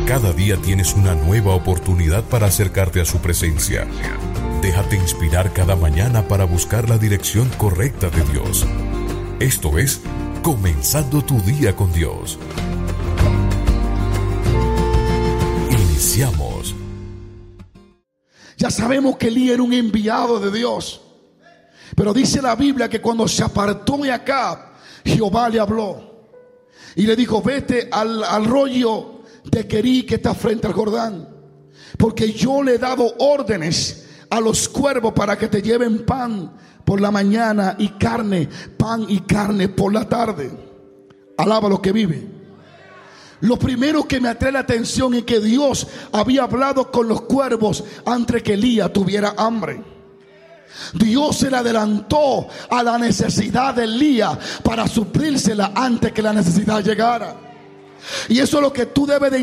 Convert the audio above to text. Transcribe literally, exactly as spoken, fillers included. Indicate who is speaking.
Speaker 1: Cada día tienes una nueva oportunidad para acercarte a su presencia. Déjate inspirar cada mañana para buscar la dirección correcta de Dios. Esto es Comenzando tu Día con Dios. Iniciamos.
Speaker 2: Ya sabemos que Elías era un enviado de Dios. Pero dice la Biblia que cuando se apartó de Acab, Jehová le habló. Y le dijo, vete al arroyo de Querí que está frente al Jordán. Porque yo le he dado órdenes a los cuervos para que te lleven pan por la mañana y carne, pan y carne por la tarde. Alaba a los que viven. Lo primero que me atrae la atención es que Dios había hablado con los cuervos antes que Elías tuviera hambre. Dios se le adelantó a la necesidad de Elías para suplírsela antes que la necesidad llegara. Y eso es lo que tú debes de